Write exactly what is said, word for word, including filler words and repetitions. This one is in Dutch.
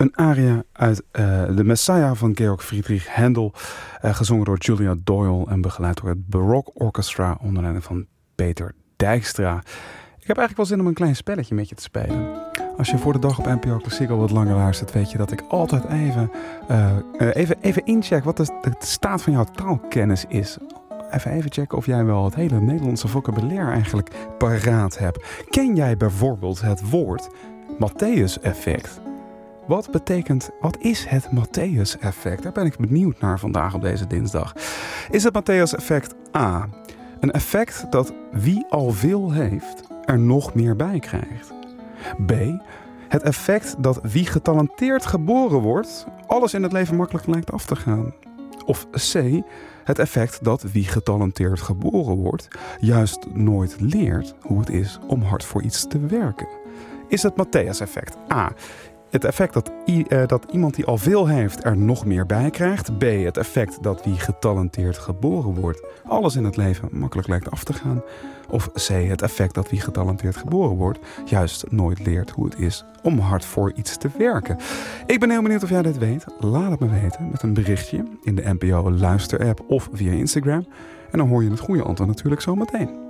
Een aria uit uh, de Messiah van Georg Friedrich Händel, uh, gezongen door Julia Doyle en begeleid door het Baroque Orchestra onder leiding van Peter Dijkstra. Ik heb eigenlijk wel zin om een klein spelletje met je te spelen. Als je voor de dag op N P O Klassiek al wat langer luistert, weet je dat ik altijd even, uh, uh, even, even incheck wat de, de staat van jouw taalkennis is. Even, even checken of jij wel het hele Nederlandse vocabulaire eigenlijk paraat hebt. Ken jij bijvoorbeeld het woord Matthäus-effect? Wat betekent, wat is het Matthäus-effect? Daar ben ik benieuwd naar vandaag op deze dinsdag. Is het Matthäus-effect A, een effect dat wie al veel heeft er nog meer bij krijgt? B, het effect dat wie getalenteerd geboren wordt alles in het leven makkelijk lijkt af te gaan? Of C, het effect dat wie getalenteerd geboren wordt juist nooit leert hoe het is om hard voor iets te werken? Is het Matthäus-effect A, het effect dat, i, uh, dat iemand die al veel heeft er nog meer bij krijgt? B, het effect dat wie getalenteerd geboren wordt alles in het leven makkelijk lijkt af te gaan? Of C, het effect dat wie getalenteerd geboren wordt juist nooit leert hoe het is om hard voor iets te werken? Ik ben heel benieuwd of jij dit weet. Laat het me weten met een berichtje in de N P O Luister app of via Instagram. En dan hoor je het goede antwoord natuurlijk zo meteen.